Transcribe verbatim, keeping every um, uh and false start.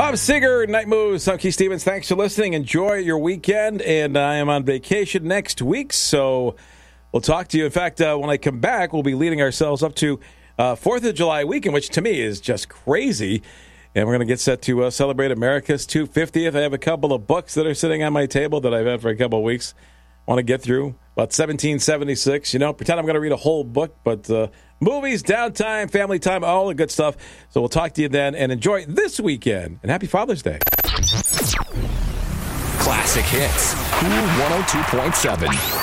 Bob Seger, Night Moves, I'm Keith Stevens. Thanks for listening. Enjoy your weekend. And I am on vacation next week, so we'll talk to you. In fact, uh, when I come back, we'll be leading ourselves up to uh, fourth of July weekend, which to me is just crazy. And we're going to get set to uh, celebrate America's two hundred fiftieth. I have a couple of books that are sitting on my table that I've had for a couple of weeks. I want to get through about seventeen seventy-six. You know, pretend I'm going to read a whole book, but uh, movies, downtime, family time, all the good stuff. So we'll talk to you then, and enjoy this weekend. And happy Father's Day. Classic Hits, Cool one oh two point seven.